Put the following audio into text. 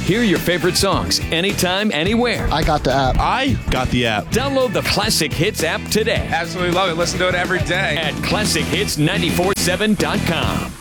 Hear your favorite songs anytime, anywhere. I got the app. I got the app. Download the Classic Hits app today Absolutely love it. Listen to it every day. at ClassicHits947.com.